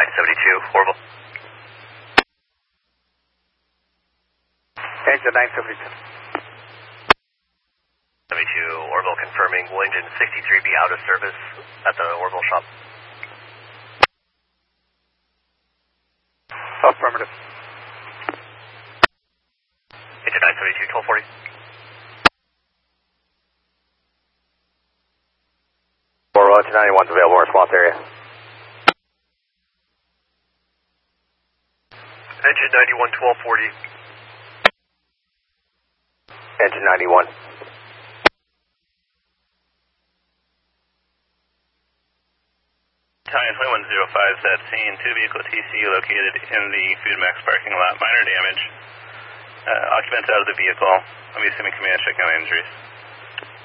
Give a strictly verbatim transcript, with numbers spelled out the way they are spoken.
nine seventy-two, Orbital. Engine nine seventy-two. seventy-two, Orbital confirming, will engine sixty-three be out of service at the Orbital shop? Affirmative. Engine nine seventy-two, twelve forty. Orbital engine ninety-one is available in response area. Engine ninety-one, twelve forty. Engine ninety-one. Italian twenty-one oh five is at scene. Two vehicle T C located in the Foodmax parking lot. Minor damage. Uh, occupants out of the vehicle. I'm assuming command check on injuries.